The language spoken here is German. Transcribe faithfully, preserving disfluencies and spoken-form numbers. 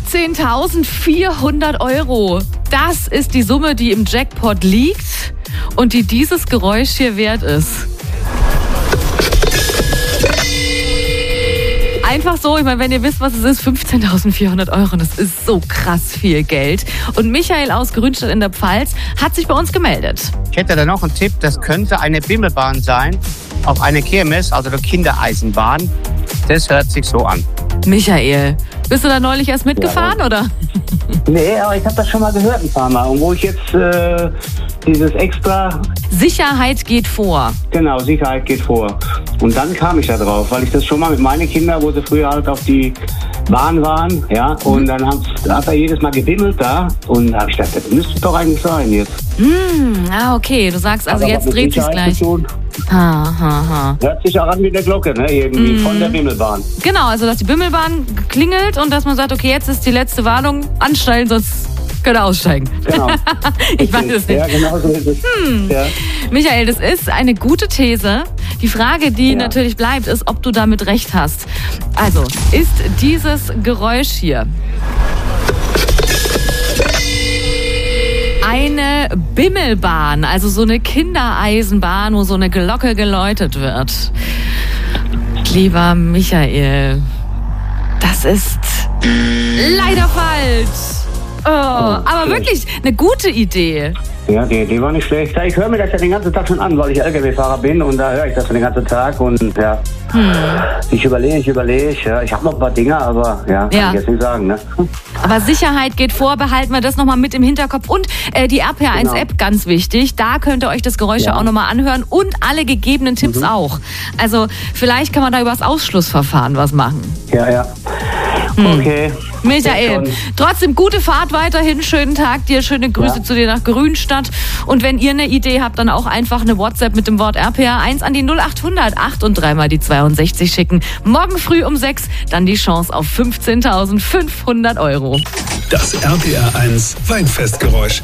fünfzehntausendvierhundert Euro. Das ist die Summe, die im Jackpot liegt und die dieses Geräusch hier wert ist. Einfach so, ich meine, wenn ihr wisst, was es ist, fünfzehntausendvierhundert Euro, das ist so krass viel Geld. Und Michael aus Grünstadt in der Pfalz hat sich bei uns gemeldet. Ich hätte da noch einen Tipp, das könnte eine Bimmelbahn sein, auf eine Kirmes, also eine Kindereisenbahn. Das hört sich so an. Michael, bist du da neulich erst mitgefahren, ja, oder? Nee, aber ich habe das schon mal gehört ein paar Mal. Und wo ich jetzt äh, dieses extra... Sicherheit geht vor. Genau, Sicherheit geht vor. Und dann kam ich da drauf, weil ich das schon mal mit meinen Kindern, wo sie früher halt auf die Bahn waren, ja, und dann hat er jedes Mal gebimmelt da. Und da habe ich gedacht, das müsste doch eigentlich sein jetzt. Mm, ah, okay, du sagst also, aber jetzt dreht sich's gleich. Ha, ha, ha. Hört sich auch an wie eine Glocke, ne? Irgendwie mm. von der Bimmelbahn. Genau, also dass die Bimmelbahn klingelt und dass man sagt, okay, jetzt ist die letzte Warnung, anstellen, sonst könnt ihr aussteigen. Genau. Ich weiß es nicht. Ja, genau so ist es. Hm. Ja. Michael, das ist eine gute These. Die Frage, die ja. natürlich bleibt, ist, ob du damit recht hast. Also, ist dieses Geräusch hier eine Bimmelbahn, also so eine Kindereisenbahn, wo so eine Glocke geläutet wird? Lieber Michael, das ist leider falsch. Oh, aber wirklich eine gute Idee. Ja, die Idee war nicht schlecht. Ich höre mir das ja den ganzen Tag schon an, weil ich L K W-Fahrer bin und da höre ich das den ganzen Tag und ja, hm. ich überlege, ich überlege, ja, ich habe noch ein paar Dinge, aber ja, kann ja. ich jetzt nicht sagen, ne? Aber Sicherheit geht vor, behalten wir das nochmal mit im Hinterkopf und äh, die R P R eins App, ganz wichtig, da könnt ihr euch das Geräusch ja auch nochmal anhören und alle gegebenen Tipps mhm. auch. Also vielleicht kann man da über das Ausschlussverfahren was machen. Ja, ja. Okay. Michael, trotzdem gute Fahrt weiterhin, schönen Tag dir, schöne Grüße ja. zu dir nach Grünstadt. Und wenn ihr eine Idee habt, dann auch einfach eine WhatsApp mit dem Wort R P R eins an die null achthundert acht und dreimal die zweiundsechzig schicken. Morgen früh um sechs dann die Chance auf fünfzehntausendfünfhundert Euro. Das R P R eins Weinfestgeräusch.